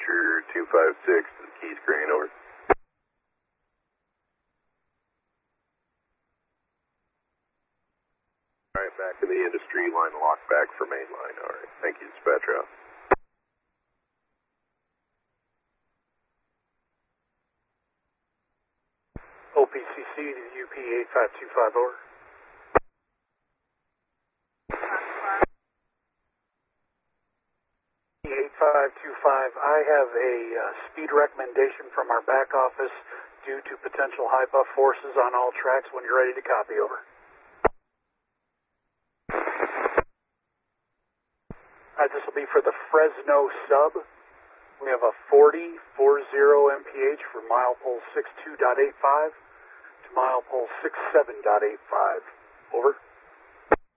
Dispatcher 256 to the Keys Crane, over. Alright, back to the industry line lock back for main line. Alright, thank you, Dispatcher. Out. OPCC to the UP 8525, over. I have a speed recommendation from our back office due to potential high buff forces on all tracks. When you're ready to copy, over. This will be for the Fresno sub. We have a 40 mph for mile pole 62.85 to mile pole 67.85. Over.